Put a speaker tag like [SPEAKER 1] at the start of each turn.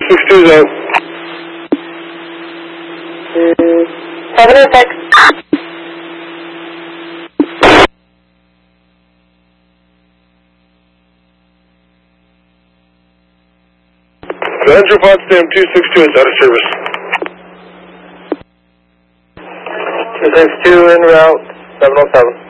[SPEAKER 1] 262 is out.
[SPEAKER 2] 706.
[SPEAKER 1] Andrew Potsdam 262 is out of service.
[SPEAKER 2] 262 en route, 707.